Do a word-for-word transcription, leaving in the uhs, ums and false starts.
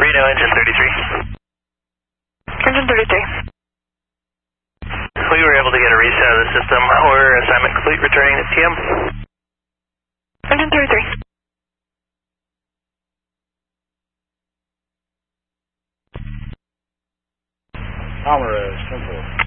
Reno, engine thirty-three. Engine thirty-three. We were able to get a reset of the system. We're assignment complete, returning at T M. Engine thirty-three. Alvarez, ten four.